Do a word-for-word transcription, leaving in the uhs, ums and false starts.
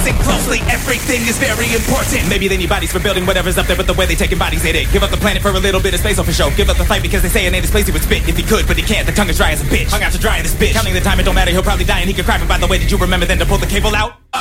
Think closely, everything is very important. Maybe they need bodies for building whatever's up there, but the way they taking bodies ain't it. Give up the planet for a little bit of space, oh for sure. Give up the fight because they say it ain't his place, he would spit if he could, but he can't. The tongue is dry as a bitch. Hung out to dry in this bitch. Counting the time, it don't matter, he'll probably die and he could cry. But by the way, did you remember then to pull the cable out?